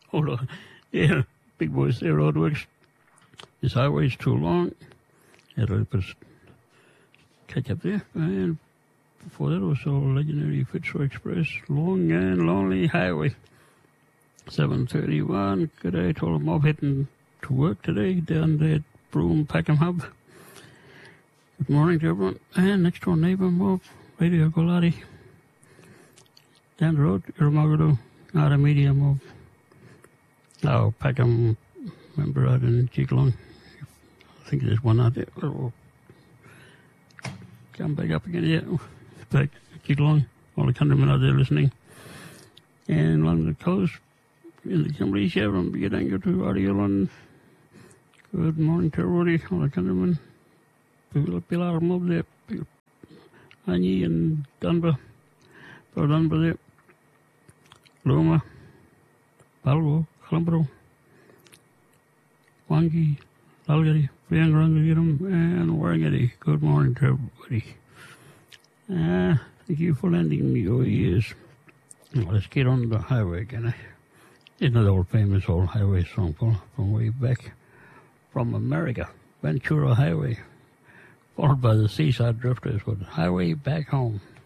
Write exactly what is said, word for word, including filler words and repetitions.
Hold on. Yeah, big boys there, roadworks. This highway's too long. It'll help us catch up there. And before that was so legendary Fitzroy Express, Long and Lonely Highway. seven thirty-one. Good day. Told them I'm heading to work today down there at Broome Packham Hub. Good morning to everyone. And next door neighbour, Mob, Radio Golati. Down the road, Iramagudu, Nara Media, Mob. Oh, Packham, member out in Jiglong. I think there's one out there. Oh, come back up again, yeah. Back, Jiglong. All the countrymen out there listening. And along the coast, in the Kimberley Chevron, Bigadanga to Ariolan. Good morning to everybody, all the countrymen. Pilar Mob there, Annie and Dunbar, Poor Dunbar there. Loma, Palgo, Clumbro, Wangi, Lalgari, Priyangarangagiram, and Warangari. Good morning to everybody. Uh, thank you for lending me your ears. Well, let's get on the highway again. It's another old famous old highway song from way back from America. Ventura Highway, followed by the Seaside Drifters with Highway Back Home.